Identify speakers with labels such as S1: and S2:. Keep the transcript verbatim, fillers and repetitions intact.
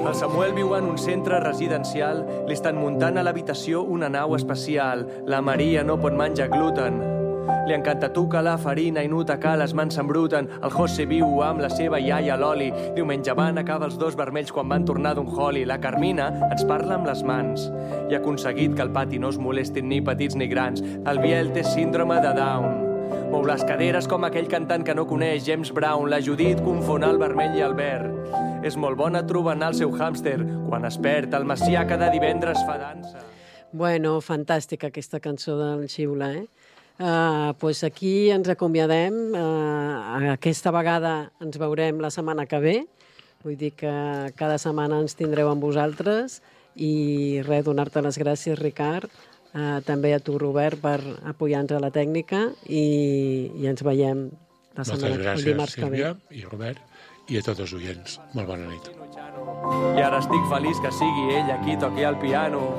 S1: El Samuel viu en un centre residencial, li estan muntant a l'habitació una nau especial. La Maria no pot menjar gluten. Li encanta tocar la farina i notar que les mans s'embruten. El José viu amb la seva iaia l'Oli. Diumenge van acabar els dos vermells quan van tornar d'un holi. La Carmina ens parla amb les mans i ha aconseguit que al pati no es molestin ni petits ni grans. El Biel té síndrome de Down. Mou les caderes com aquell cantant que no coneix, James Brown. La Judit confon el vermell i el verd. És molt bona trobant el seu hàmster. Quan es perd, el Macià cada divendres fa dansa.
S2: Bueno, fantàstica aquesta cançó del Xiula, eh? Uh, pues aquí ens acomiadem. Uh, aquesta vegada ens veurem la setmana que ve. Vull dir que cada setmana ens tindreu amb vosaltres. I res, donar-te les gràcies, Ricard. Uh, també a tu, Robert, per apoyar-nos a la tècnica. I, i ens veiem la setmana,
S3: gràcies,
S2: el dimarts
S3: Sílvia,
S2: que ve.
S3: I Robert, i a tots els oients. Molt bona nit.
S1: I ara estic feliç que sigui ell qui toqui el piano.